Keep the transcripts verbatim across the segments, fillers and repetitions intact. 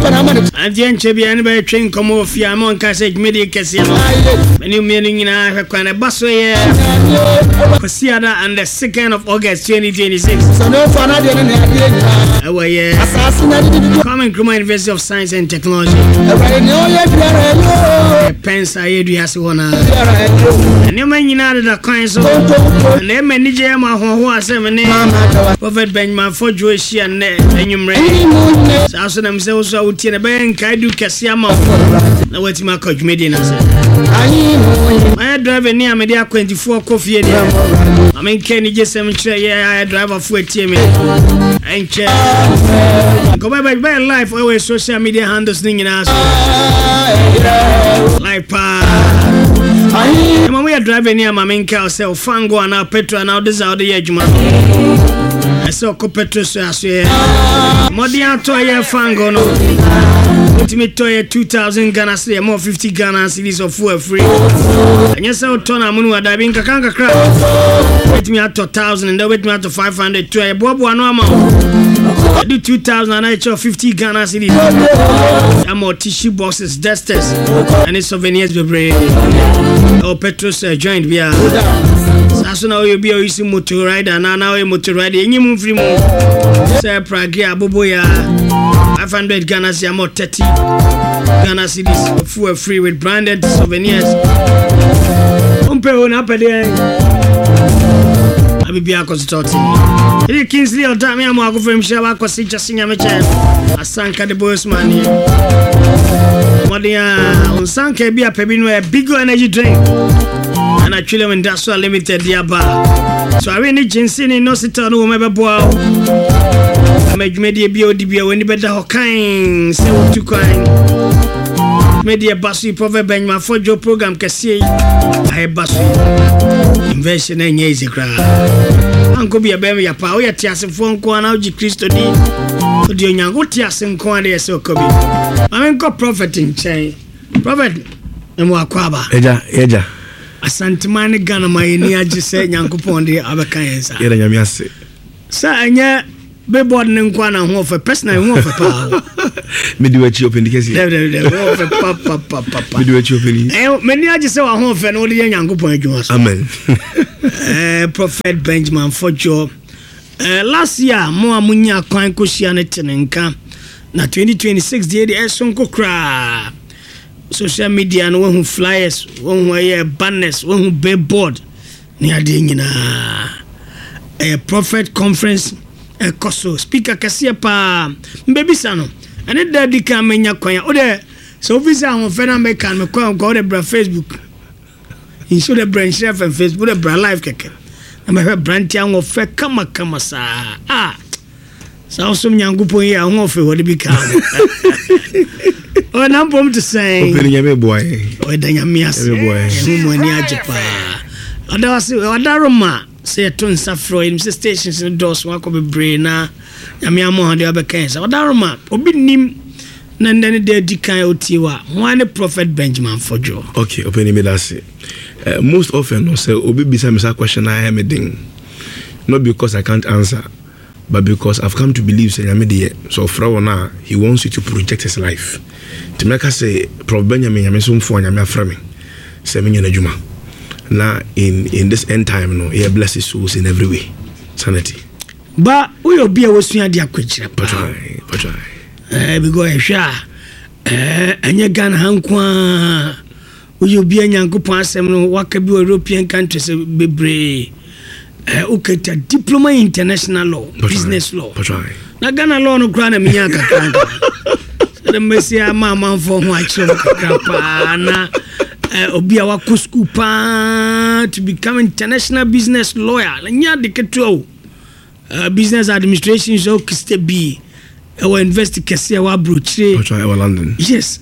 Antian Chebian by train come off Yamon Cassette Media Cassia. Many meaning in our Kana Basso, Cosiada, and the second of August twenty twenty-six. Our year, Common Cruma University of Science and Technology. Pence, I do as one. And you may not the coins of the manager who has seven name. Prophet Benjamin for Jewish and Benjamin. So themselves out in a bank. I do Cassiama. Now, what's my coach Medina? I drive a near Media twenty-four coffee. I mean, Kenny just cemetery. Yeah, I drive a foot team. And chair. Go back by life. Always social media handles thing in us. Like, pa. I'm we are driving near my main car. Sell Fango and now Petro and now this out the edge, man. I saw Petro so I say, Modian toy Fango no. Ultimate toy two thousand Ghana cedis, more fifty Ghana cedis of fuel free. And yes, I'll turn a moon. I've been Kakanga crap. Wait me out to thousand and then wait me out to five hundred. Toy Bob one more. I do two thousand and I charge fifty Ghana cedis. I'm more tissue boxes, dusters, and it's souvenirs. Be oh, Petros uh, joined via. So now you be a using motor rider, and now a motor rider. You move free more. Say Prague, Aboboya, five hundred Ghana cedis, more thirty Ghana cedis, full free with branded souvenirs. Umpe on up there. I be a consulting. The Kingsley or Damia Marco from Shaba Cosita Singer Mecha. I sank at the boss money. Modia on Sanka be a pebino a big energy drink. And I chill industrial limited dear bar. So I really ginseng in no sit on whomever boil. I made media B O D B when you better kind, say what you kind. Media Basu Prophet Benjamin for your program can see I Basu invention and easy crowd. Uncle be a baby a power at Tiasin phone corner out Christo D. So the young good Tiasin corner so could be. I mean, got prophet in chain. Prophet and Wakwaba. Eja, Eja. A Santimani Ghana, my near just said Yankupondi Abakayans. Yeramiasi. Sir, and yet, be born in Kwana home for personal home for power. Midway open the case. Midway open. Many I just saw a home for an old young Yankupondi. Amen. Prophet Benjamin for Joe. Last year, more Munya Kwan Kushianettenka. Na twenty twenty-six, the Esonko Kra. Social media and one who flyers, one who wear banners, one who billboard. Near the a prophet conference. A coso speaker Cassia pa baby sano. And it daddy can menya kwanya. Ode so visa on fena make and me kwa go the bra Facebook. In show the brand share and Facebook the bra live keke. Na me brand tia ngo fe kama kama sa. Ah. So also nyangupo here ngo fe wo de bi ka. Oh, I'm going to say, opening a boy. Oh, Danyamias, boy. Who money ajepa. Otherwise, Odaroma say a ton safro in the stations in the doors. Walk over brainer. Yamiamo and the other case. Odaroma, Obinim, Nandani de Dikai Otiwa. One prophet Benjamin for Joe. Okay, opening me that's it. Most often, no say, Obi beside me question I am a ding. Not because I can't answer, but because I've come to believe say Yamidi. So Frawana, he wants you to project his life. To make us say, Prof Benjamin Yamesum for Yamia framing, seven in a Juma. Now, in, in this end time, no, he blesses souls in every way. Sanity. But we will be a Western Diaquich. Patrai, patrai. Eh, we go a shah. Eh, and your gun Hankwa. Will you be a young Kupasam, what could be European countries be brave? Eh, okay, diploma in international law, business law. Patrai. Na Ghana law no grana Miaka. The Messia Mamma for white na Obia Wakuskupa to become international business lawyer. Nya de Ketro business administration so kiste be our investigation wa broche. Patrai our London. Yes.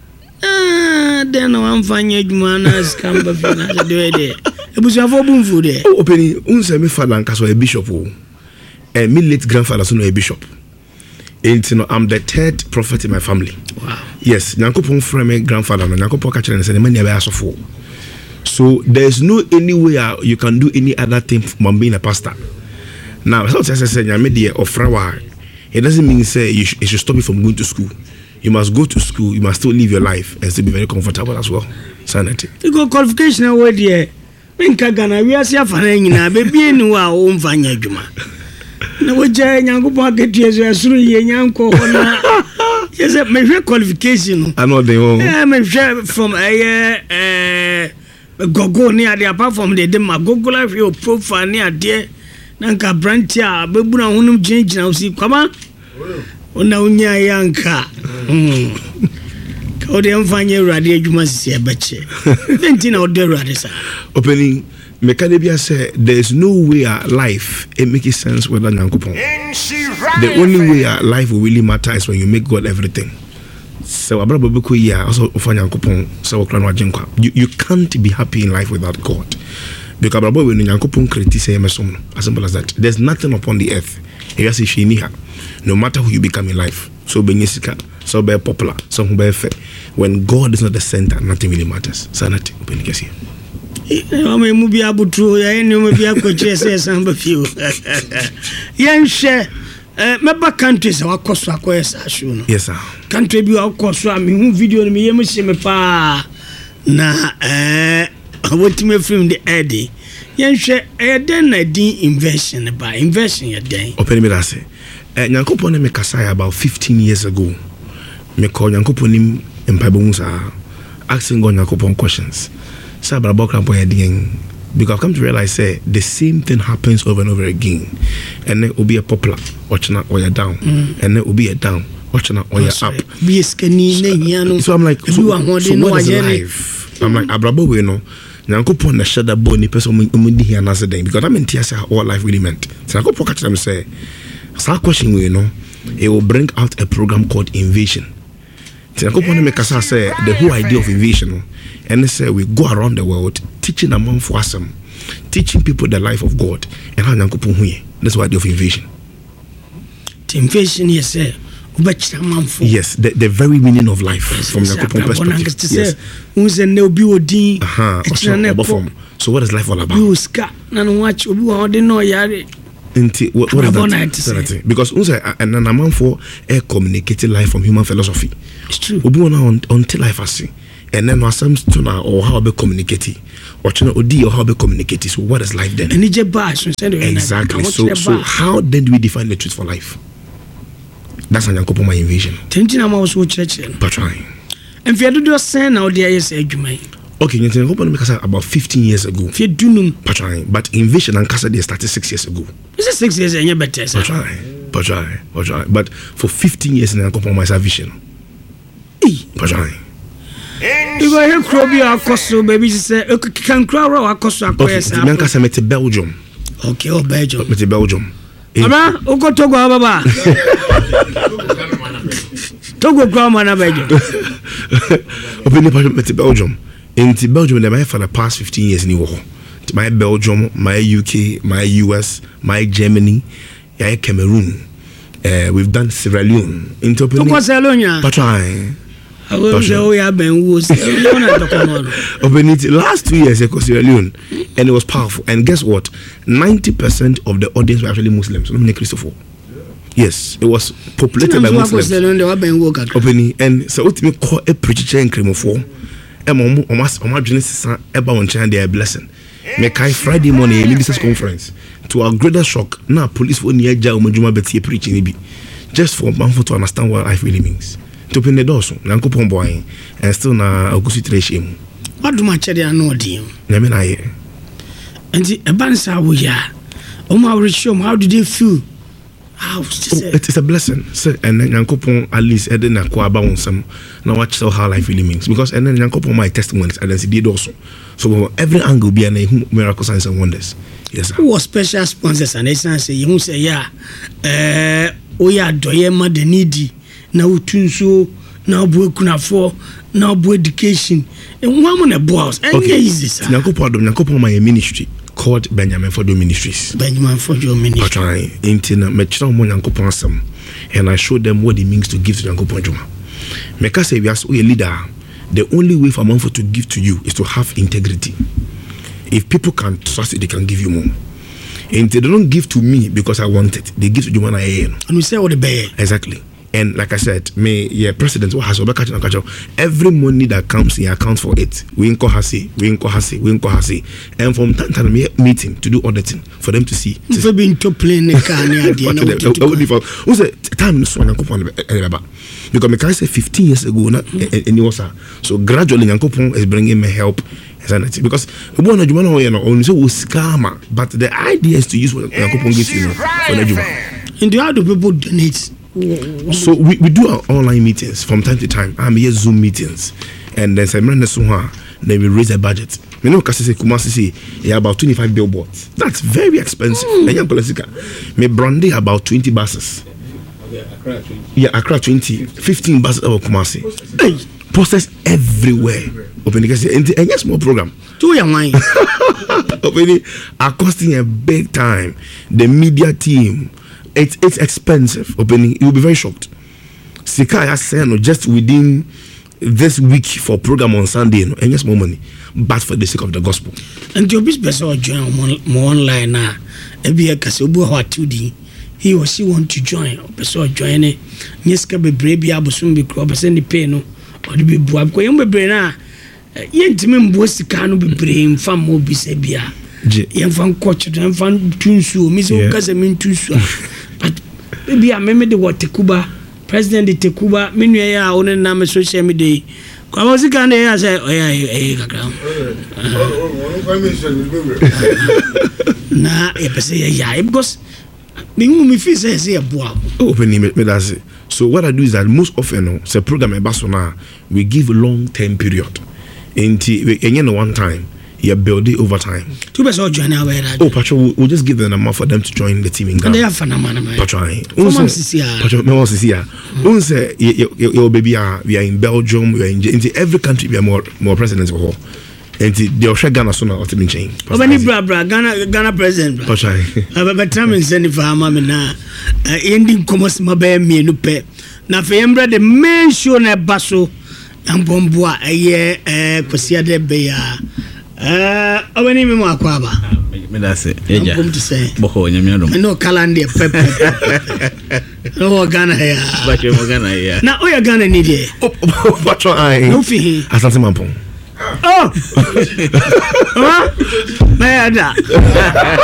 Ah, then I'm finding manas come back na do there. Ebusu afọ bunfu there. Oh, opening unse me father nka so a bishop o. Eh, me late grandfather so no a bishop. And you know, I'm the third prophet in my family. Wow. Yes, Nyankopon from my grandfather, Nyankopon catcher and said, "Many never asked for." So there's no any way you can do any other thing from being a pastor. Now, as I said, Nyamedi or Frawa, it doesn't mean say you, sh- you should stop you from going to school. you must go to school, you must still live your life and still be very comfortable as well. Sanity. You go qualification away there. Menka Ghana, we are see a fan na baby no a o mfanya adwuma. Na wo je Nyankopon aketu yesu asuru ye nyanko na. Yes, me qualification. I know they own. Yeah, me from eh eh gogo ni ade apart from the dem gogo life your profile ni ade na nka branch a bebu na hunum ginigina osi kwama. Ona unya yanka. Mm. Ode mfanye urade adwuma sisi ebeche. Nti na ode urade sa. Opening Mekanebia said there is no way our life it makes sense without Nyankopon. The only way our life will really matter is when you make God everything. So abrabobeko ya also offer Nyankopon so okran wajenkwa. You you can't be happy in life without God. Because abrabo when Nyankopon create say mesom as simple as that. There's nothing upon the earth. You say she niha. No matter who you become in life. So benyesika, so be popular, so be fair. When God is not the center, nothing really matters. Sanity open kesi. I mean, movie abutu ya eni movie akoche say samba few. Yenhwe eh meba countries wakoso akoyesa ashu no. Yes sir. Country bi wakoso a me hu video no me yem hye me pa na eh wotime film the Eddie. Yenhwe eh den na din invention ba invention ya den. Open me that say. Eh Nyankopon me kasa about fifteen years ago. Me call Nyankopon nim empaibo musa asking God Nyankopon questions. So because I've come to realize say the same thing happens over and over again, and then it will be a popular watching out or you're down, mm. and then it will be a down watching out or you're up. Be so, so I'm like, so, so what is life? I'm like, Abrabo we know. Nyankopon na shada boni person umudi here answer them because I'm in tears what life really meant. So Nyankopon catch them say, so question we know, it will bring out a program called Invasion. So Nyankopon make us say the whole idea of invasion. And they say we go around the world teaching among for awesome, teaching people the life of God and how Nyankopon huye. That's why the of invasion. The invasion, yes, sir. Yes, the, the very meaning of life yes, from Nyankopon perspective. Yes. Uh-huh. So what is life all about? Inti, what, what is that? Because unse an an amount for a communicating life from human philosophy. It's true. Obi on until life I see. And then was some stona or how be communicate. Or channel odi or how be communicate. So what is life then? Exactly. So so how then do we define the truth for life? That's an Nyankopon my invasion. Tentina ma was church. But trying. And if you do send now there is edwuma. Okay, Nyankopon make us about fifteen years ago. If you do num. But trying. But invasion and Casa they started six years ago. Is it six years and you better? But trying. But trying. But trying. But for fifteen years Nyankopon my vision. But trying. You go here, Krobi or Koso, baby. Say, can crow or Koso. Okay, Nyankasa met Belgium. Okay, oh, Belgium. Met Belgium. Aba, Oko Togo, Baba. Togo, Grandma, Belgium. Open the met Belgium. In Belgium, they might for the past fifteen years in war. My Belgium, my U K, my U S, my Germany, yeah, Cameroon. Uh, we've done Sierra Leone. Into Togo, Sierra Leone. But trying. Last two years I was Sierra Leone and it was powerful. And guess what? ninety percent of the audience were actually Muslims. Christopher. Yes, it was populated by Muslims. Opening and so what me call a preacher and cream of war. And almost almost Genesis about one child they are blessing. Make I Friday morning a ministers conference. To our greater shock, now police for near Jao Majuma Betty preaching just for one to understand what life really means. To open the door, so Nyankopon boy, and still na Augusti Treshim. What do my children know, dear? Namen I. And the Abansa, we are. Oh, my rich, how do they feel? How it is a blessing, sir. And then Nyankopon at least Eden Aquaba on some. Now watch so how life really means. Because and then Nyankopon my testimonies, and then he did also. So every angle be a miracle signs and wonders. Yes, sir. Who was special sponsors and they say, you say, yeah, uh, we are doyema the needy. Now tunso now boy kuna for now boy education and one on a boss and okay. Easy sir. Nyankopon Nyankopon my ministry called Benjamin Fordo Ministries. Benjamin Fordo Ministries. Trying intina me chira mo Nyankopon asem and I showed them what it means to give to Nyankopon Juma. Make us say we as a leader, the only way for manfo to give to you is to have integrity. If people can trust it, they can give you more. And they don't give to me because I want it. They give to you when I am. And we say what the bear. Exactly. And like I said, me, yeah, president, what has every money that comes, he accounts for it. We inko hasi, we inko hasi, we inko hasi. And from time to time, meeting to do auditing for them to see. We've been to play the car near the end. Who's the time this one? Because me can say fifteen years ago, na any was so gradually, Yankopon is bringing me help. Because we want to do only so scammer, but the idea is to use what Yankopon gives you for the Juma. And how do people donate? So we, we do our online meetings from time to time. I'm here Zoom meetings, and then then we raise a budget. You know, because Kumasi yeah about twenty-five billboards. That's very expensive. Mm. Me brandy about twenty buses. Yeah, Accra twenty, fifteen buses of Kumasi. Hey, posters everywhere. Open the and yes, more program. Two young wine. Open are costing a big time. The media team. It's it's expensive. Opening, you'll be very shocked. Sika has said no, just within this week for program on Sunday, no, and yes, more money, but for the sake of the gospel. And your business or join more online now. Every year, because you have two D, he or she want to join. Person join it. Yes, can be brave. Be able to be crop. Send the pay no, or the be boy. Because you be brave na. Yet me mbo sika no be brave. Fam mo be se bia. Yem fan coach. Yem fan tunsu. Me se ukase me tunsu. But maybe I remember the what Tekuba, President the Tekuba, many ya own name social media. Come on, can they say, oh yeah, yeah, nah, I say yeah, because me me feel say a boy. Open me that's it. So what I do is that most often, it's a program in Barcelona, we give a long term period. Until you know one time. You build it over time. Two people join our way. Oh, Pacho, we'll, we'll just give them a month for them to join the team in Ghana. And they have fun, man. Pacho, Pacho, me wants to see ya. Unse, your baby, we are in Belgium, we are in into every country. We are more more presidents for her. And the Osha Ghana soon are to be changed. Oh, many bra bra Ghana Ghana president. Pacho, I but time and send for mama na. Ending commerce mabe me no pe. Na for embra the main show na baso. Ambomboa eye eh kwasia de be ya. Uh, how many me more kwaba? Me that's it. Yeah. Come to say. Boko nyame no. No calendar pep. No Ghana here. But you Ghana here. Na o ya Ghana ni de. Pacho ai. No fi. Asante mampong. Oh. Ah. Ma ya da.